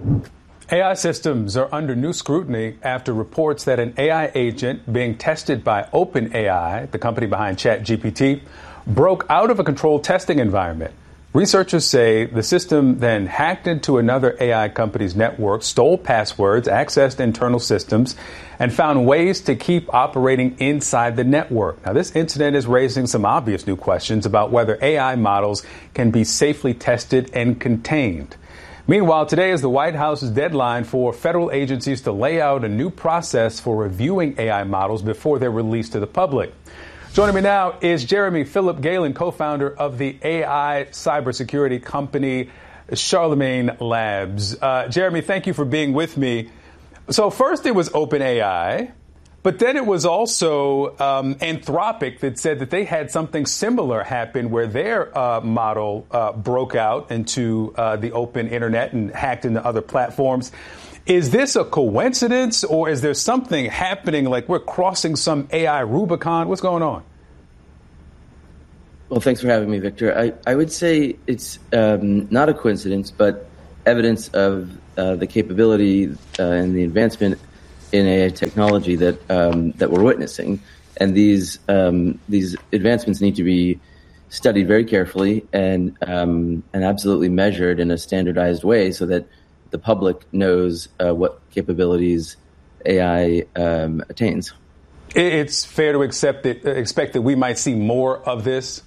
AI systems are under new scrutiny after reports that an AI agent being tested by OpenAI, the company behind ChatGPT, broke out of a controlled testing environment. Researchers say the system then hacked into another AI company's network, stole passwords, accessed internal systems, and found ways to keep operating inside the network. Now, this incident is raising some obvious new questions about whether AI models can be safely tested and contained. Meanwhile, today is the White House's deadline for federal agencies to lay out a new process for reviewing AI models before they're released to the public. Joining me now is Jeremy Philip Galen, co-founder of the AI cybersecurity company Charlemagne Labs. Jeremy, thank you for being with me. So first it was OpenAI, but then it was also Anthropic that said that they had something similar happen where their model broke out into the open internet and hacked into other platforms. Is this a coincidence, or is there something happening, like we're crossing some AI Rubicon? What's going on? Well, thanks for having me, Victor. I would say it's not a coincidence, but evidence of the capability and the advancement in AI technology that we're witnessing, and these advancements need to be studied very carefully and absolutely measured in a standardized way, so that the public knows what capabilities AI attains. It's fair to expect that we might see more of this.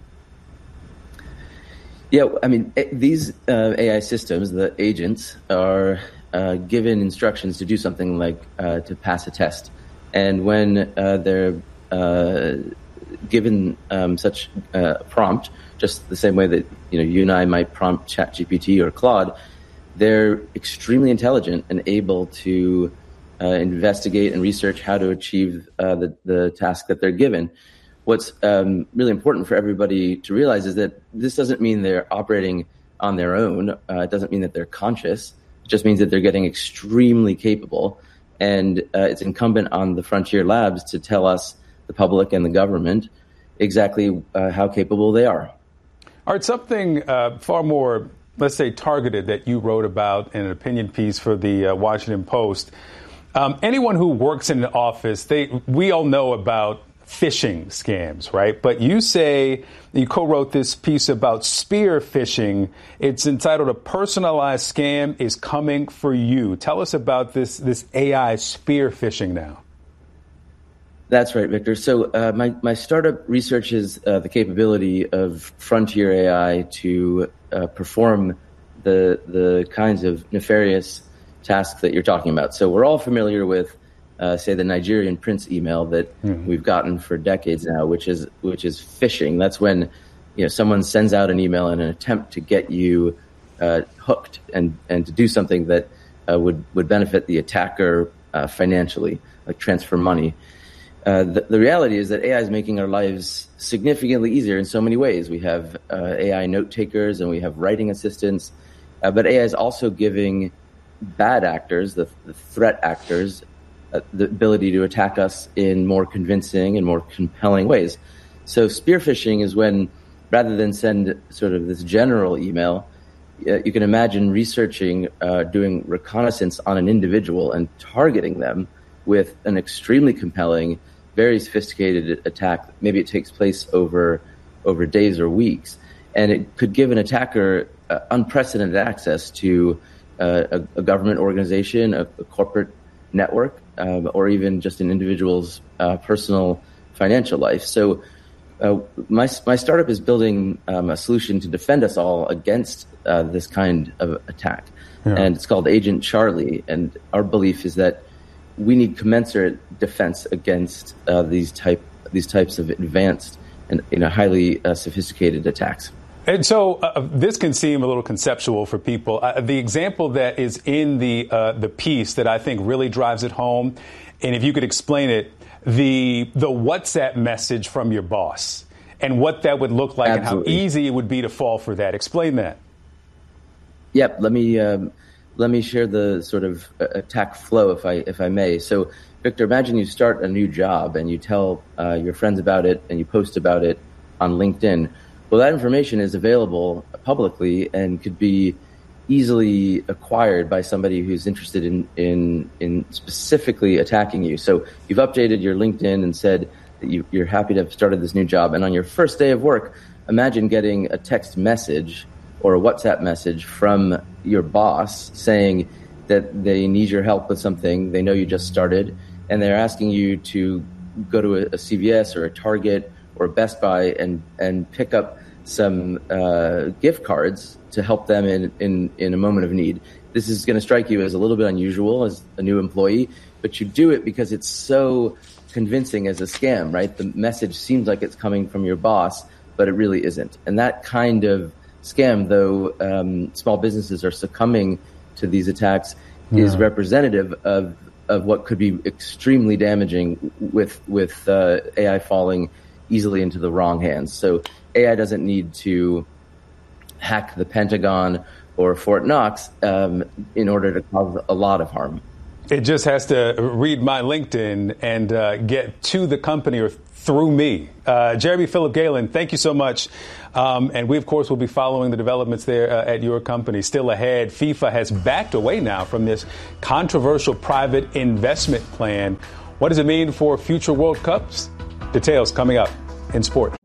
Yeah, I mean, these AI systems, the agents, are given instructions to do something like to pass a test. And when they're given such a prompt, just the same way that you and I might prompt ChatGPT or Claude, they're extremely intelligent and able to investigate and research how to achieve the task that they're given. What's really important for everybody to realize is that this doesn't mean they're operating on their own. It doesn't mean that they're conscious. It just means that they're getting extremely capable. And it's incumbent on the Frontier Labs to tell us, the public and the government, exactly how capable they are. All right, something far more, let's say, targeted that you wrote about in an opinion piece for the Washington Post. Anyone who works in an office, we all know about phishing scams, right? But you say you co-wrote this piece about spear phishing. It's entitled "A Personalized Scam is Coming for You." Tell us about this AI spear phishing now. That's right, Victor. So my startup researches the capability of frontier AI to perform the kinds of nefarious tasks that you're talking about. So we're all familiar with say the Nigerian prince email that we've gotten for decades now, which is phishing. That's when someone sends out an email in an attempt to get you hooked and to do something that would benefit the attacker financially, like transfer money. The reality is that AI is making our lives significantly easier in so many ways. We have AI note takers and we have writing assistants, but AI is also giving bad actors, the threat actors, the ability to attack us in more convincing and more compelling ways. So spear phishing is when, rather than send sort of this general email, you can imagine researching, doing reconnaissance on an individual and targeting them with an extremely compelling, very sophisticated attack. Maybe it takes place over days or weeks, and it could give an attacker unprecedented access to a government organization, a corporate network, or even just an individual's personal financial life. So my startup is building a solution to defend us all against this kind of attack. Yeah. And it's called Agent Charlie. And our belief is that we need commensurate defense against these types of advanced and highly sophisticated attacks. And so this can seem a little conceptual for people. The example that is in the piece that I think really drives it home, and if you could explain it, the WhatsApp message from your boss and what that would look like. Absolutely. And how easy it would be to fall for that. Explain that. Yep. Let me share the sort of attack flow, if I may. So, Victor, imagine you start a new job and you tell your friends about it and you post about it on LinkedIn. Well, that information is available publicly and could be easily acquired by somebody who's interested in specifically attacking you. So you've updated your LinkedIn and said that you're happy to have started this new job. And on your first day of work, imagine getting a text message or a WhatsApp message from your boss saying that they need your help with something. They know you just started, and they're asking you to go to a CVS or a Target or a Best Buy and pick up some gift cards to help them in a moment of need. This is going to strike you as a little bit unusual as a new employee, but you do it because it's so convincing as a scam, right? The message seems like it's coming from your boss, but it really isn't. And that kind of scam, though small businesses are succumbing to these attacks, is representative of what could be extremely damaging with AI falling easily into the wrong hands. So AI doesn't need to hack the Pentagon or Fort Knox in order to cause a lot of harm. It just has to read my LinkedIn and get to the company or through me. Jeremy Philip Galen, thank you so much. And we, of course, will be following the developments there at your company. Still ahead, FIFA has backed away now from this controversial private investment plan. What does it mean for future World Cups? Details coming up in sport.